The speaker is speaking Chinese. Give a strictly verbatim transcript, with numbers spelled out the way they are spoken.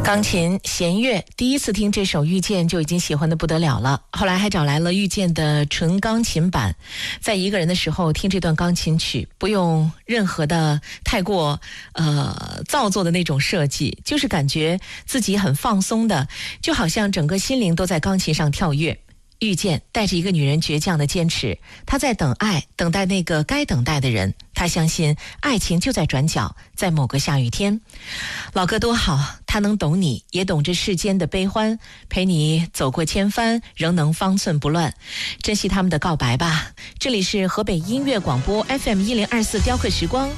钢琴弦乐，第一次听这首《遇见》就已经喜欢的不得了了，后来还找来了《遇见》的纯钢琴版，在一个人的时候听这段钢琴曲，不用任何的太过呃造作的那种设计，就是感觉自己很放松的，就好像整个心灵都在钢琴上跳跃。遇见带着一个女人倔强的坚持，她在等爱，等待那个该等待的人。她相信爱情就在转角，在某个下雨天。老歌多好，他能懂你，也懂这世间的悲欢，陪你走过千帆，仍能方寸不乱。珍惜他们的告白吧。这里是河北音乐广播 F M 一零二四雕刻时光。